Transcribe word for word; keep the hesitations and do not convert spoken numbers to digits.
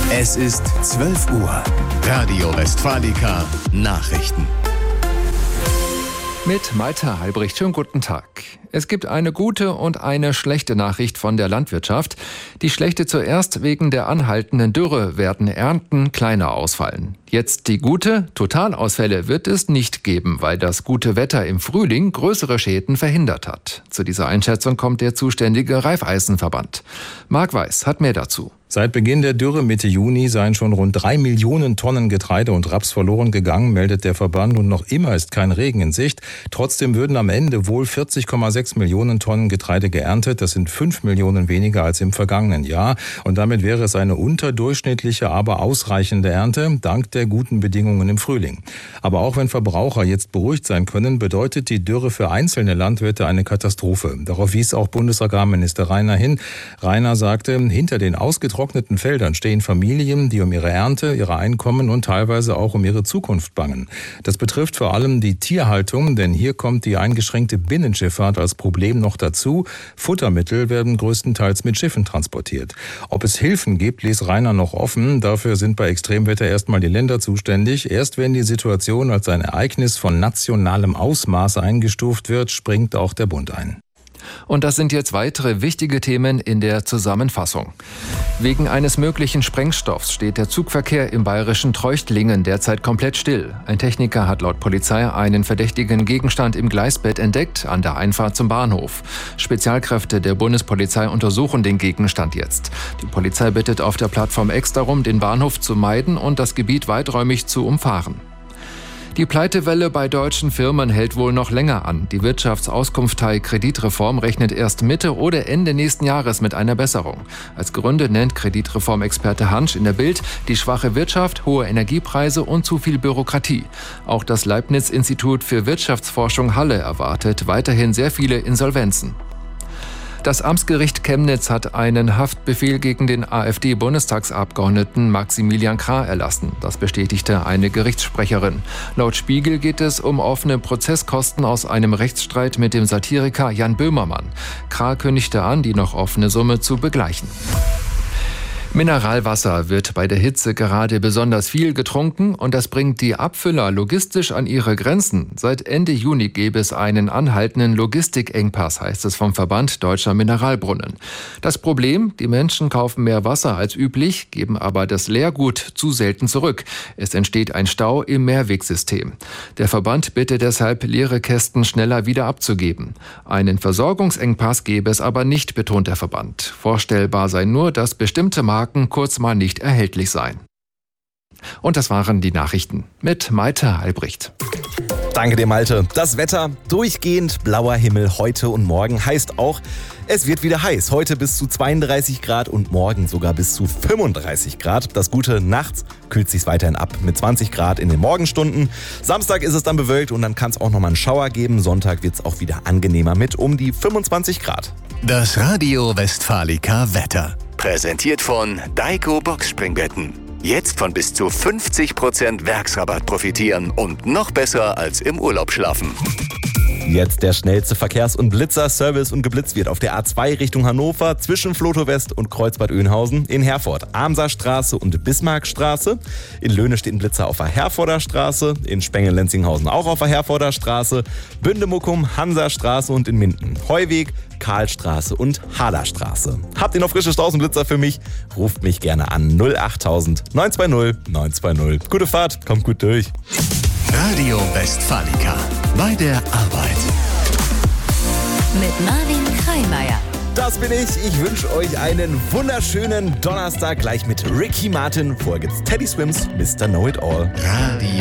Es ist zwölf Uhr. Radio Westfalica Nachrichten. Mit Malte Halbricht. Schönen guten Tag. Es gibt eine gute und eine schlechte Nachricht von der Landwirtschaft. Die schlechte zuerst: wegen der anhaltenden Dürre werden Ernten kleiner ausfallen. Jetzt die gute: Totalausfälle wird es nicht geben, weil das gute Wetter im Frühling größere Schäden verhindert hat. Zu dieser Einschätzung kommt der zuständige Raiffeisenverband. Marc Weiß hat mehr dazu. Seit Beginn der Dürre Mitte Juni seien schon rund drei Millionen Tonnen Getreide und Raps verloren gegangen, meldet der Verband. Und noch immer ist kein Regen in Sicht. Trotzdem würden am Ende wohl vierzig Komma sechs Millionen Tonnen Getreide geerntet. Das sind fünf Millionen weniger als im vergangenen Jahr. Und damit wäre es eine unterdurchschnittliche, aber ausreichende Ernte, dank der guten Bedingungen im Frühling. Aber auch wenn Verbraucher jetzt beruhigt sein können, bedeutet die Dürre für einzelne Landwirte eine Katastrophe. Darauf wies auch Bundesagrarminister Rainer hin. Rainer sagte, hinter den ausgetrockneten trockneten Feldern stehen Familien, die um ihre Ernte, ihre Einkommen und teilweise auch um ihre Zukunft bangen. Das betrifft vor allem die Tierhaltung, denn hier kommt die eingeschränkte Binnenschifffahrt als Problem noch dazu. Futtermittel werden größtenteils mit Schiffen transportiert. Ob es Hilfen gibt, ließ Rainer noch offen. Dafür sind bei Extremwetter erstmal die Länder zuständig. Erst wenn die Situation als ein Ereignis von nationalem Ausmaß eingestuft wird, springt auch der Bund ein. Und das sind jetzt weitere wichtige Themen in der Zusammenfassung. Wegen eines möglichen Sprengstoffs steht der Zugverkehr im bayerischen Treuchtlingen derzeit komplett still. Ein Techniker hat laut Polizei einen verdächtigen Gegenstand im Gleisbett entdeckt, an der Einfahrt zum Bahnhof. Spezialkräfte der Bundespolizei untersuchen den Gegenstand jetzt. Die Polizei bittet auf der Plattform X darum, den Bahnhof zu meiden und das Gebiet weiträumig zu umfahren. Die Pleitewelle bei deutschen Firmen hält wohl noch länger an. Die Wirtschaftsauskunftei Kreditreform rechnet erst Mitte oder Ende nächsten Jahres mit einer Besserung. Als Gründe nennt Kreditreformexperte Hansch in der Bild die schwache Wirtschaft, hohe Energiepreise und zu viel Bürokratie. Auch das Leibniz-Institut für Wirtschaftsforschung Halle erwartet weiterhin sehr viele Insolvenzen. Das Amtsgericht Chemnitz hat einen Haftbefehl gegen den AfD-Bundestagsabgeordneten Maximilian Krah erlassen. Das bestätigte eine Gerichtssprecherin. Laut Spiegel geht es um offene Prozesskosten aus einem Rechtsstreit mit dem Satiriker Jan Böhmermann. Krah kündigte an, die noch offene Summe zu begleichen. Mineralwasser wird bei der Hitze gerade besonders viel getrunken und das bringt die Abfüller logistisch an ihre Grenzen. Seit Ende Juni gäbe es einen anhaltenden Logistikengpass, heißt es vom Verband Deutscher Mineralbrunnen. Das Problem: die Menschen kaufen mehr Wasser als üblich, geben aber das Leergut zu selten zurück. Es entsteht ein Stau im Mehrwegsystem. Der Verband bittet deshalb, leere Kästen schneller wieder abzugeben. Einen Versorgungsengpass gäbe es aber nicht, betont der Verband. Vorstellbar sei nur, dass bestimmte Marken kurz mal nicht erhältlich seien. Und das waren die Nachrichten mit Malte Halbricht. Danke dir, Malte. Das Wetter: durchgehend blauer Himmel heute und morgen, heißt auch, es wird wieder heiß. Heute bis zu zweiunddreißig Grad und morgen sogar bis zu fünfunddreißig Grad. Das Gute: nachts kühlt sich's weiterhin ab mit zwanzig Grad in den Morgenstunden. Samstag ist es dann bewölkt und dann kann es auch nochmal einen Schauer geben. Sonntag wird es auch wieder angenehmer mit um die fünfundzwanzig Grad. Das Radio Westfalica Wetter. Präsentiert von Daiko Boxspringbetten. Jetzt von bis zu fünfzig Prozent Werksrabatt profitieren und noch besser als im Urlaub schlafen. Jetzt der schnellste Verkehrs- und Blitzer-Service und geblitzt wird auf der A zwei Richtung Hannover zwischen Flotow West und Kreuzbad Oeynhausen, in Herford Amserstraße und Bismarckstraße. In Löhne steht ein Blitzer auf der Herforder Straße, in Spengel-Lenzingshausen auch auf der Herforder Straße, Bündemuckum, Hansastraße und in Minden Heuweg, Karlstraße und Haderstraße. Habt ihr noch frische Straßenblitzer für mich? Ruft mich gerne an null achttausend neun zwei null neun zwei null. Gute Fahrt, kommt gut durch. Radio Westfalica. Bei der Arbeit. Mit Marvin Kreimeier. Das bin ich. Ich wünsche euch einen wunderschönen Donnerstag gleich mit Ricky Martin. Vorher gibt's Teddy Swims, Mister Know It All. Radio